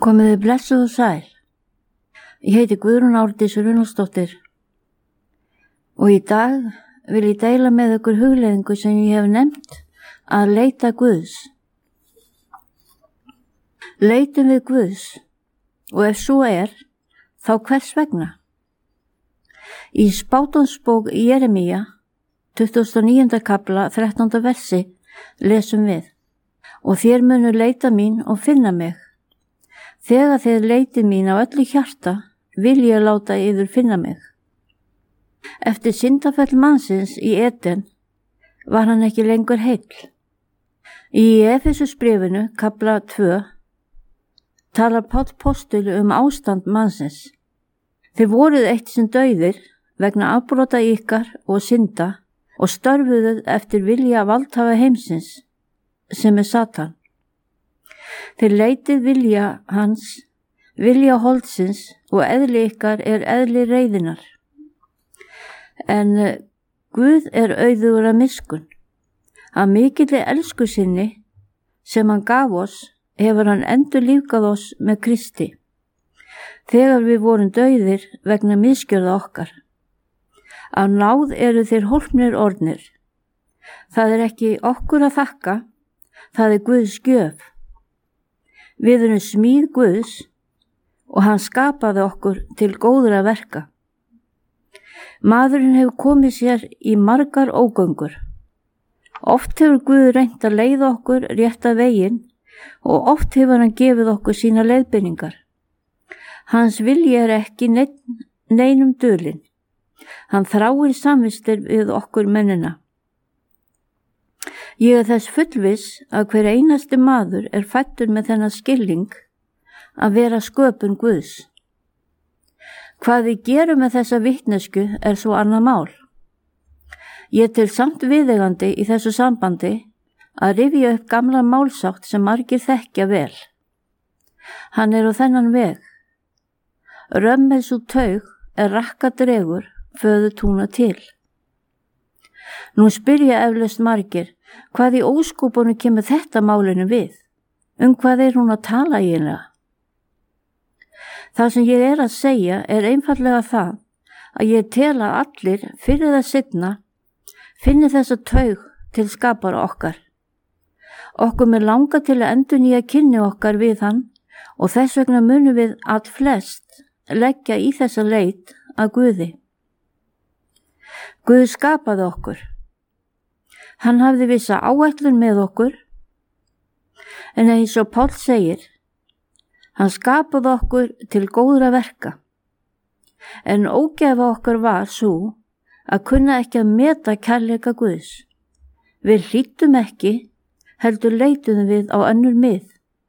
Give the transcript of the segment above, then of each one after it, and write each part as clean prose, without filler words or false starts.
Komiði blessuð og sæl. Ég heiti Guðrún Árdís Runolfsdóttir og í dag vil ég deila með ykkur hugleiðingu sem ég hef nefnt að leita Guðs. Leitum við Guðs og ef svo þá hvers vegna? Í Spátumsbók Jeremía, 29. kafla, 13. versi lesum við: Og þér munu leita mín og finna mig. Þegar þið leitið mín á öllu hjarta, vil ég láta yður finna mig. Eftir syndafall mannsins í Eden var hann ekki lengur heill. Í Efesusbréfinu, kafla 2, talar Páll postuli ástand mannsins. Þið voruð eitt sinn dauðir vegna afbrota ykkar og synda og störfuðuð eftir vilja valdhafa heimsins, sem Satan. Þið leitið vilja hans, vilja holdsins og eðli ykkar eðli reiðinnar. En Guð auðugur af miskunn. Af mikilli elsku sinni sem hann gaf oss hefur hann endurlífgað oss með Kristi, þegar við vorum dauðir vegna misgjörða okkar. Af náð eru þeir hólpnir orðnir. Það ekki okkur að þakka, það Guðs gjöf. Við erum smíð Guðs og hann skapaði okkur til góðra verka. Maðurinn hefur komið sér í margar ógöngur. Oft hefur Guð reynt að leiða okkur rétta veginn og oft hefur hann gefið okkur sína leiðbeiningar. Hans vilji ekki neinum dulinn. Hann þráir samvistir við okkur mennina. Ég þess fullviss að hver einasti maður fæddur með þennan skilning að vera sköpun Guðs. Hvað við gerum með þessa vitnesku svo annað mál. Ég til samt viðeigandi í þessu sambandi að rifja upp gamla málsátt sem margir þekkja vel. Hann á þennan veg. Römmið svo taug rakka dregur föðu túna til. Nú spyrja eflaust margir, hvað í óskúpunum kemur þetta málinu við? Hvað hún að tala eiginlega? Það sem ég að segja einfaldlega það að ég tel að allir fyrir það seinna finni þessa taug til skapara okkar. Okkur með langa til að endurnýja kynni okkar við hann og þess vegna munum við flest leggja í þessa leit að Guði. Guð skapaði okkur. Hann hafði vissa áætlun með okkur, en eins og Páll segir, hann skapaði okkur til góðra verka. En ógæfa okkar var svo að kunna ekki að meta kærleika Guðs. Við hlýttum ekki, heldur leituðum við á önnur mið.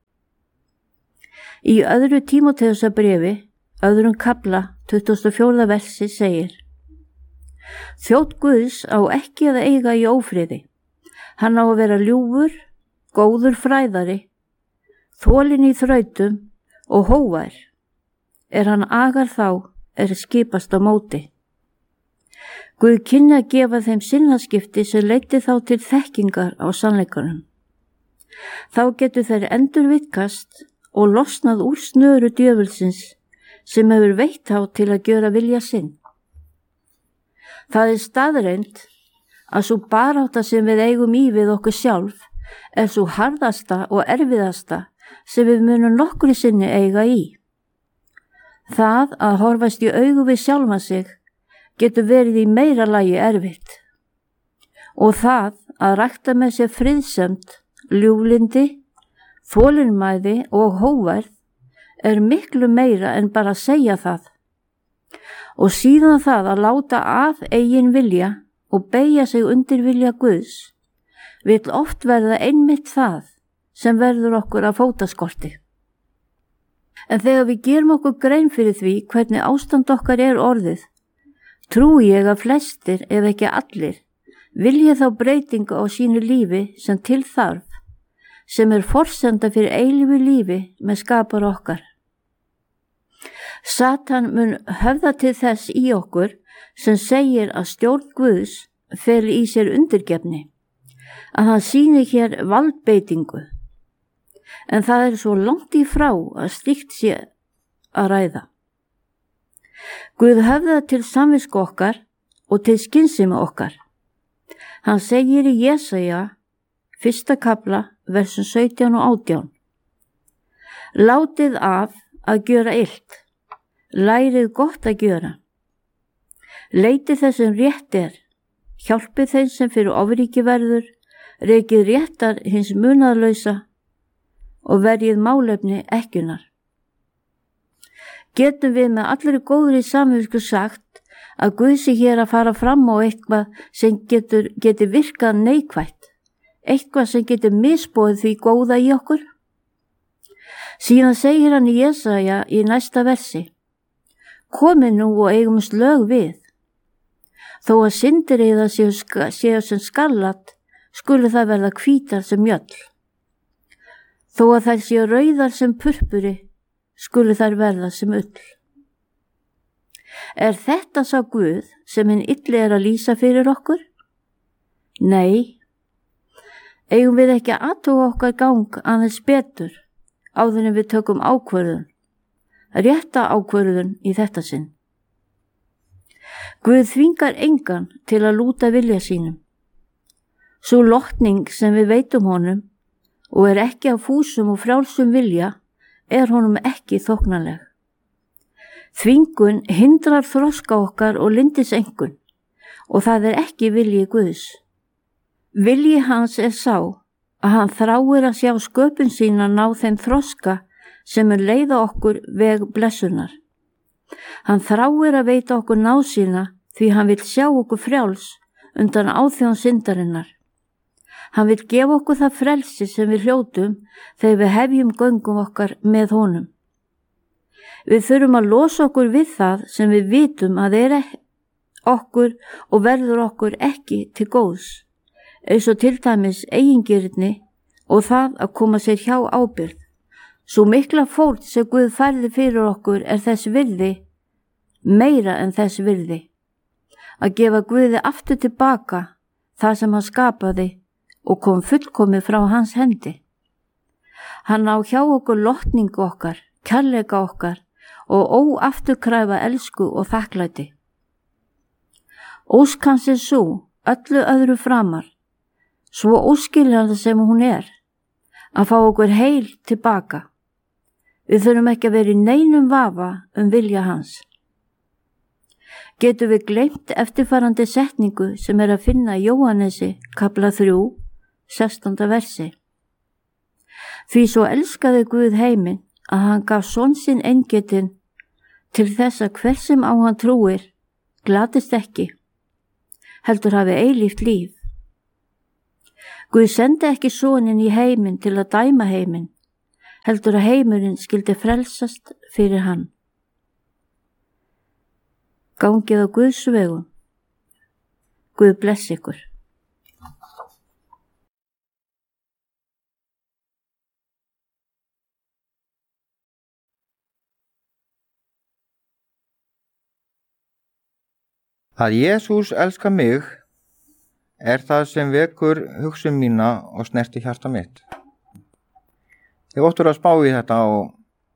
Í öðru Tímóteusarbréfi, öðrum kafla, 24. versi segir: Þjónn Guðs á ekki að eiga í ófriði. Hann á að vera ljúfur, góður fræðari, þolinn í þrautum og hóvær. Hann agar þá skipast á móti. Guð kynni að gefa þeim sinnaskipti sem leiddi þá til þekkingar á sannleikanum. Þá getur þeir endurvitkast og losnað úr snöru djöfulsins sem hefur veitt þá til að gjöra vilja sinn. Það staðreynd að sú barátta sem við eigum í við okkur sjálf sú harðasta og erfiðasta sem við munum nokkru sinni eiga í. Það að horfast í augu við sjálfan sig getur verið í meira lagi erfitt. Og það að rækta með sér friðsemd, ljúflyndi, þolinmæði og hógværð miklu meira en bara að segja það. Og síðan það að láta af eigin vilja og beygja sig undir vilja Guðs vill oft verða einmitt það sem verður okkur að fótaskorti. En þegar við gerum okkur grein fyrir því hvernig ástand okkar orðið, trúi ég að flestir, ef ekki allir, vilja þá breytingu á sínu lífi sem til þarf, sem forsenda fyrir eilífu lífi með skapara okkar. Satan mun höfða til þess í okkur sem segir að stjórn Guðs feli í sér undirgefni, að hann sýni hér valdbeitingu. en það svo langt í frá að slíkt sé að ræða. Guð höfðar til samvisku okkar og til skynsemi okkar. Hann segir í Jesaja 1. kafla versum 17 og 18: Látið af að gjöra illt, lærið gott að gjöra. Leitið þess sem rétt hjálpið þeim sem fyrir ofríki verður, rekið réttar hins munaðlausa og verjið málefni ekkjunar. Getum við með allri góðri samvisku sagt að Guð sé hér að fara fram á eitthvað sem getur virkað neikvætt, eitthvað sem getur misboðið því góða í okkur? Síðan segir hann í Jesaja í næsta versi: Komið nú og eigumst lög við. Þó að syndir eða séu sem skarlat, skulu það verða hvítar sem mjöll. Þó að þær séu rauðar sem purpuri, skulu þær verða sem ull. Er þetta sá Guð sem hinn illi að lýsa fyrir okkur? Nei. Eigum við ekki að athuga okkar gang aðeins betur áður en við tökum ákvörðun, rétta ákvörðun í þetta sinn? Guð þvingar engan til að lúta vilja sínum. Sú lotning sem við veitum honum og ekki af fúsum og frjálsum vilja honum ekki þóknanleg. Þvingun hindrar þroska okkar og lindisengun og það ekki vilji Guðs. Vilji hans sá að hann þráir að sjá sköpun sína ná þeim þroska sem leiða okkur veg blessunar. Hann þráir að veita okkur náð sína því hann vill sjá okkur frjáls undan áþjón syndarinnar. Hann vill gefa okkur það frelsi sem við hljótum þegar við hefjum göngum okkar með honum. Við þurfum að losa okkur við það sem við vitum að okkur og verður okkur ekki til góðs, eins og til dæmis eigingirni og það að koma sér hjá ábyrgð. Svo mikla fórn sem Guð færði fyrir okkur þess virði, meira en þess virði. Að gefa Guði aftur tilbaka það sem hann skapaði og kom fullkomið frá hans hendi. Hann á hjá okkur lotningu okkar, kærleika okkar og óafturkræfa elsku og þakklæti. Ósk hans sú, öllu öðru framar, svo óskiljanleg sem hún að fá okkur heil tilbaka. Við þurfum ekki að vera í neinum vafa vilja hans. Getum við gleymt eftirfarandi setningu sem að finna í Jóhannesi kafla 3, 16. versi. Því svo elskaði Guð heiminn að hann gaf son sinn eingetinn til þess að hver sem á hann trúir glatist ekki, heldur hafi eilíft líf. Guð sendi ekki soninn í heiminn til að dæma heiminn, heldur að heimurinn skyldi frelsast fyrir hann. Gangið á Guðs vegum. Guð blessi ykkur. Að Jesús elskar mig það sem vekur hugsun mína og snerti hjarta mitt. Ég óttur að spá í þetta og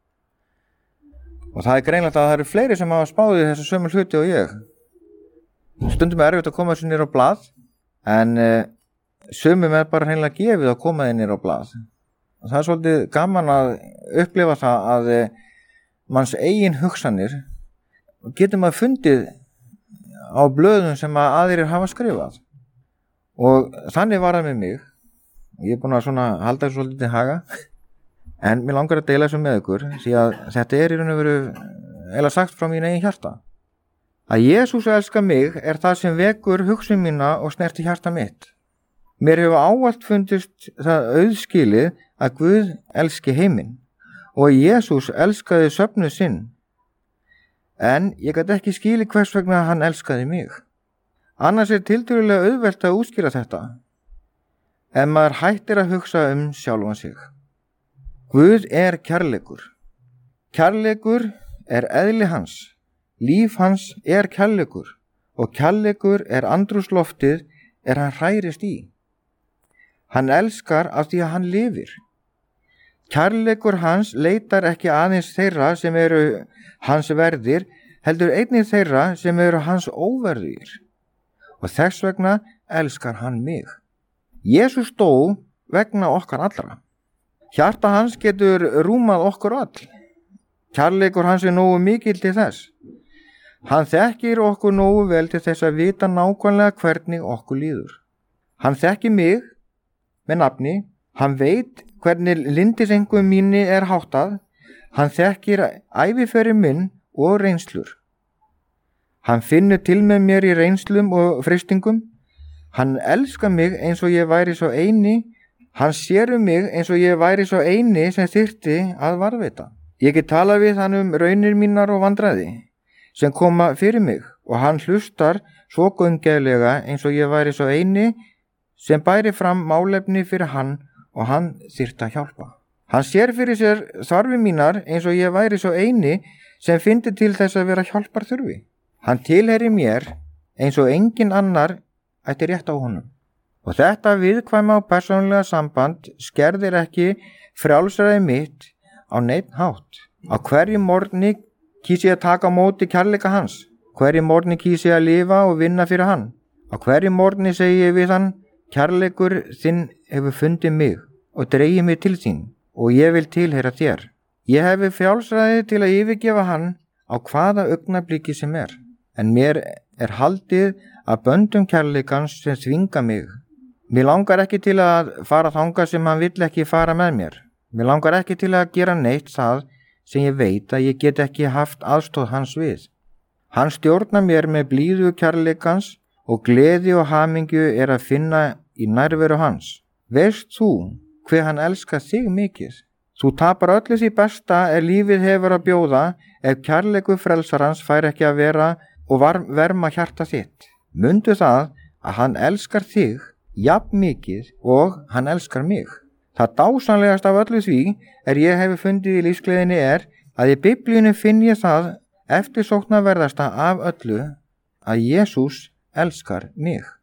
það greinlegt að það eru fleiri sem hafa spáð í þessu sömu hluti og ég. Stundum erfitt að koma þessu niður á blað, en sumum bara hreinlega gefið að koma þeir niður á blað. Og það er svolítið gaman að upplifa það að manns eigin hugsanir getur maður fundið á blöðum sem aðrir hafa skrifað. Og þannig var það með mig. Ég er búin að halda þessu svolítið til haga. En mér langar að deila þessu með ykkur, því að þetta í raun og veru eiginlega sagt frá mínu eigin hjarta. Að Jesús elskar mig það sem vekur hugsun mína og snerti hjarta mitt. Mér hefur ávallt fundist það auðskilið að Guð elski heiminn og að Jesús elskaði söfnuð sinn. En ég gat ekki skilið hvers vegna hann elskaði mig. Annars tiltölulega auðvelt að útskýra þetta, en maður hættir að hugsa sjálfan sig. Guð kærleikur. Kærleikur eðli hans. Líf hans kærleikur og kærleikur andrúmsloftið hann hrærist í. Hann elskar af því að hann lifir. Kærleikur hans leitar ekki aðeins þeirra sem eru hans verðir, heldur einnig þeirra sem eru hans óverðir. Og þess vegna elskar hann mig. Jesús dó vegna okkar allra. Hjarta hans getur rúmað okkur all. Kærleikur hans nógu mikill til þess. Hann þekkir okkur nógu vel til þess að vita nákvæmlega hvernig okkur líður. Hann þekkir mig með nafni, hann veit hvernig lyndisengum mínu háttað, hann þekkir æviferil minn og reynslur. Hann finnur til með mér í reynslum og freistingum, hann elskar mig eins og ég væri svo eini, hann sér mig eins og ég væri svo eini sem þyrfti að varðveita. Ég get talað við hann raunir mínar og vandræði sem koma fyrir mig og hann hlustar svo gaumgæflega eins og ég væri svo eini sem bæri fram málefni fyrir hann og hann þyrfti að hjálpa. Hann sér fyrir sér þarfi mínar eins og ég væri svo eini sem fyndi til þess að vera hjálpar þurfi. Hann tilheyri mér eins og engin annar ætti rétt á honum. Og þetta viðkvæma og persónulega samband skerðir ekki frjálsræði mitt á neinn hátt. Á hverju morgni kýs ég að taka á móti kærleika hans. Hverju morgni kýs ég að lifa og vinna fyrir hann. Á hverju morgni segi ég við hann, kærleikur þinn hefur fundið mig og dregið mig til þín og ég vil tilheyra þér. Ég hefi frjálsræði til að yfirgefa hann á hvaða augnabliki sem en mér haldið að böndum kærleikans sem þvinga mig. Mér langar ekki til að fara þangað sem hann vill ekki fara með mér. Mér langar ekki til að gera neitt það sem ég veit að ég get ekki haft aðstoð hans við. Hann stjórnar mér með blíðu kærleikans og gleði og hamingju að finna í nærveru hans. Veist þú hve hann elskar þig mikið? Þú tapar öllu því besta lífið hefur að bjóða ef kærleikur frelsarans fær ekki að vera og verma hjarta þitt. Mundu það að hann elskar þig jafn mikið og hann elskar mig. Það dásamlegast af öllu því ég hefur fundið í lífsgleðinni að í Biblíunni finn ég það eftirsóknarverðasta af öllu að Jesús elskar mig.